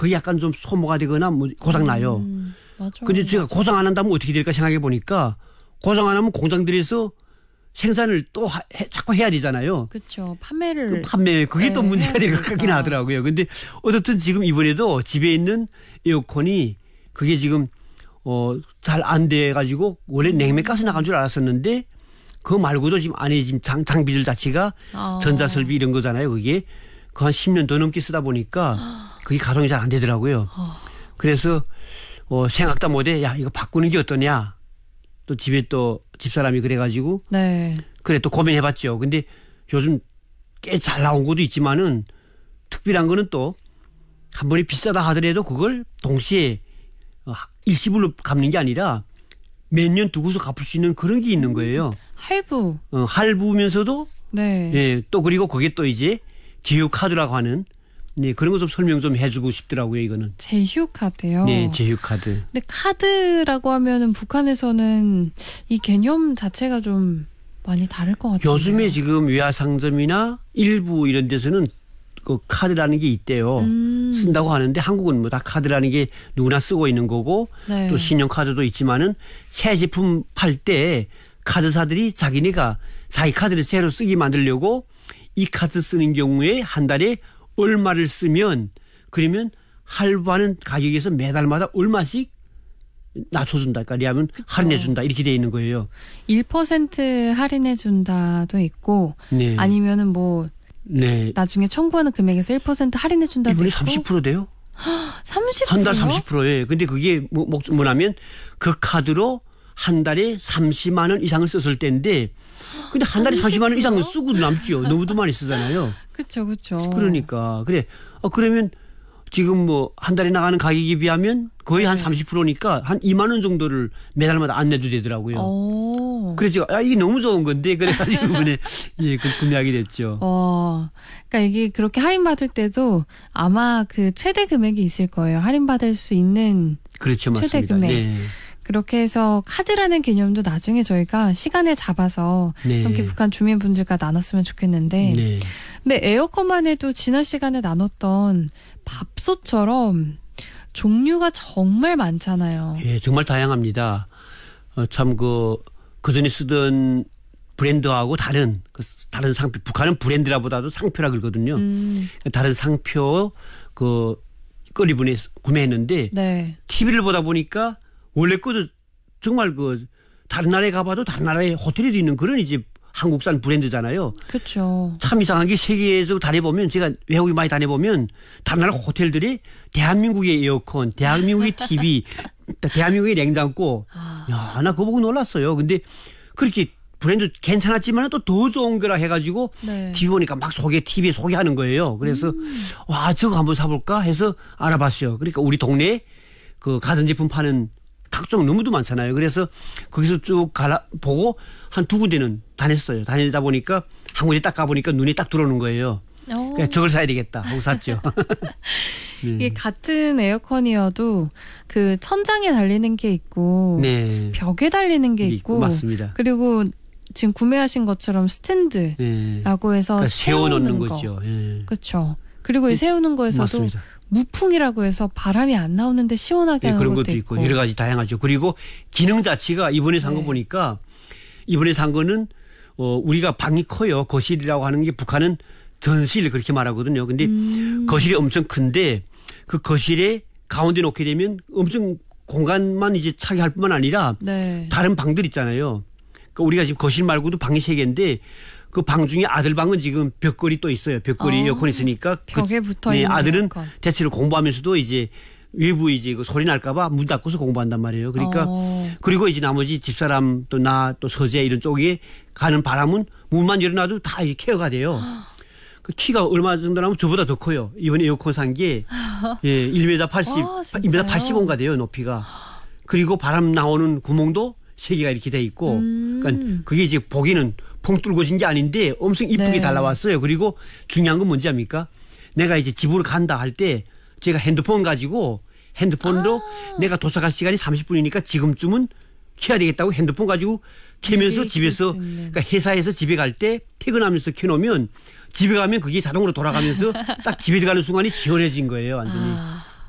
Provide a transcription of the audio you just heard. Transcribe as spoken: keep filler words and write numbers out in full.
그게 약간 좀 소모가 되거나 뭐 고장 나요. 음, 맞아. 근데 제가 맞아. 고장 안 한다면 어떻게 될까 생각해 보니까 고장 안 하면 공장들에서 생산을 또 하, 해, 자꾸 해야 되잖아요. 그렇죠. 판매를. 그 판매 그게 네, 또 문제가 될 것 되니까. 같긴 하더라고요. 근데 어쨌든 지금 이번에도 집에 있는 에어컨이 그게 지금 어, 잘 안 돼 가지고 원래 냉매가스 나간 줄 알았었는데 그거 말고도 지금 안에 지금 장, 장비들 자체가 어. 전자설비 이런 거잖아요. 그게 그 한 십 년 더 넘게 쓰다 보니까 그게 가동이 잘 안 되더라고요. 어. 그래서 어, 생각도 못해 야 이거 바꾸는 게 어떠냐. 또 집에 또 집사람이 그래가지고 네. 그래 또 고민해봤죠. 근데 요즘 꽤 잘 나온 것도 있지만은 특별한 거는 또 한 번에 비싸다 하더라도 그걸 동시에 일시불로 갚는 게 아니라 몇 년 두고서 갚을 수 있는 그런 게 있는 거예요. 할부. 어, 할부면서도 네. 예, 또 그리고 그게 또 이제 제휴 카드라고 하는 네, 그런 거 좀 설명 좀 해주고 싶더라고요. 이거는. 제휴 카드요. 네, 제휴 카드. 근데 카드라고 하면은 북한에서는 이 개념 자체가 좀 많이 다를 것 같아요. 요즘에 지금 외화상점이나 일부 이런 데서는 그 카드라는 게 있대요. 음. 쓴다고 하는데 한국은 뭐 다 카드라는 게 누구나 쓰고 있는 거고 네. 또 신용카드도 있지만은 새 제품 팔 때 카드사들이 자기네가 자기 카드를 새로 쓰게 만들려고 이 카드 쓰는 경우에 한 달에 얼마를 쓰면 그러면 할부하는 가격에서 매달마다 얼마씩 낮춰준다. 그러니까 하면 할인해준다. 이렇게 돼 있는 거예요. 일 퍼센트 할인해준다도 있고 네. 아니면은 뭐 네. 나중에 청구하는 금액에서 일 퍼센트 할인해준다도 이번에 있고 삼십 퍼센트 돼요? 삼십 퍼센트요? 한 달 삼십 퍼센트예요. 근데 그게 뭐, 뭐, 뭐냐면 그 카드로 한 달에 삼십만 원 이상을 썼을 때인데 근데 한 달에 삼십만 원 이상은 쓰고 남죠. 너무도 많이 쓰잖아요. 그렇죠. 그렇죠. 그러니까 그래. 어, 그러면 지금 뭐 한 달에 나가는 가격에 비하면 거의 한 네. 삼십 퍼센트니까 한 이만 원 정도를 매달마다 안 내도 되더라고요. 오. 그래서 제가 아, 이게 너무 좋은 건데 그래가지고 이번에 예, 그 구매하게 됐죠. 어, 그러니까 이게 그렇게 할인받을 때도 아마 그 최대 금액이 있을 거예요. 할인받을 수 있는 그렇죠. 최대 맞습니다. 금액. 네. 그렇게 해서 카드라는 개념도 나중에 저희가 시간을 잡아서 네. 이렇게 북한 주민분들과 나눴으면 좋겠는데 네. 근데 에어컨만 해도 지난 시간에 나눴던 밥솥처럼 종류가 정말 많잖아요. 예, 정말 다양합니다. 어, 참 그, 그 전에 쓰던 브랜드하고 다른, 그 다른 상표, 북한은 브랜드라보다도 상표라 그러거든요. 음, 다른 상표, 그, 꺼리분에 구매했는데, 네. 티비를 보다 보니까 원래 거도 정말 그, 다른 나라에 가봐도 다른 나라에 호텔에도 있는 그런 이제 한국산 브랜드잖아요. 그렇죠. 참 이상한 게 세계에서 다녀보면 제가 외국에 많이 다녀보면 다른 나라 호텔들이 대한민국의 에어컨, 대한민국의 티비, 대한민국의 냉장고. 아. 야, 나 그거 보고 놀랐어요. 근데 그렇게 브랜드 괜찮았지만 또 더 좋은 거라 해가지고 네. 티비 보니까 막 소개, 티비에 소개하는 거예요. 그래서 음. 와, 저거 한번 사볼까 해서 알아봤어요. 그러니까 우리 동네에 그 가전제품 파는 각종 너무도 많잖아요. 그래서 거기서 쭉 갈아 보고 한 두 군데는 다녔어요. 다니다 보니까 한 군데 딱 가보니까 눈에 딱 들어오는 거예요. 오. 그러니까 저걸 사야 되겠다 하고 샀죠. 네. 이게 같은 에어컨이어도 그 천장에 달리는 게 있고 네. 벽에 달리는 게 있고, 있고 맞습니다. 그리고 지금 구매하신 것처럼 스탠드라고 네. 해서 그러니까 세우는 세워놓는 거. 거죠. 예. 그렇죠. 그리고 이 세우는 거에서도 맞습니다. 무풍이라고 해서 바람이 안 나오는데 시원하게 네, 하는 그런 것도 것도 있고. 있고 여러 가지 다양하죠. 그리고 기능 자체가 이번에 산 거 네. 보니까 이번에 산 거는 어 우리가 방이 커요. 거실이라고 하는 게 북한은 전실 그렇게 말하거든요. 근데 음. 거실이 엄청 큰데 그 거실에 가운데 놓게 되면 엄청 공간만 이제 차게 할 뿐만 아니라 네. 다른 방들 있잖아요. 그러니까 우리가 지금 거실 말고도 방이 세 개인데 그 방 중에 아들 방은 지금 벽걸이 또 있어요. 벽걸이 어, 에어컨 있으니까 벽에 그, 붙어 네, 있는 아들은 에어컨. 대체로 공부하면서도 이제 외부 이제 그 소리 날까봐 문 닫고서 공부한단 말이에요. 그러니까 어. 그리고 이제 나머지 집사람 또 나 또 서재 이런 쪽에 가는 바람은 문만 열어놔도 다 이렇게 케어가 돼요. 그 키가 얼마 정도 나면 저보다 더 커요. 이번에 에어컨 산 게 예, 일 미터 팔십, 아, 진짜요? 일 미터 팔십오인가 돼요, 높이가. 그리고 바람 나오는 구멍도 세 개가 이렇게 돼 있고. 음. 그러니까 그게 이제 보기는 퐁 뚫고진 게 아닌데 엄청 이쁘게 네. 잘 나왔어요. 그리고 중요한 건 뭔지 압니까? 내가 이제 집으로 간다 할 때 제가 핸드폰 가지고 핸드폰으로 아. 내가 도착할 시간이 삼십 분이니까 지금쯤은 켜야 되겠다고 핸드폰 가지고 켜면서 네, 집에서 켤수 있는. 그러니까 회사에서 집에 갈 때 퇴근하면서 켜놓으면 집에 가면 그게 자동으로 돌아가면서 딱 집에 들어가는 순간이 시원해진 거예요, 완전히. 아.